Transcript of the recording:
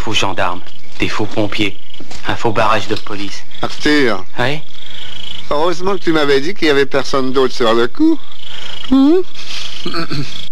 faux gendarmes, des faux pompiers, un faux barrage de police. Arthur, Oui? heureusement que tu m'avais dit qu'il y avait personne d'autre sur le coup.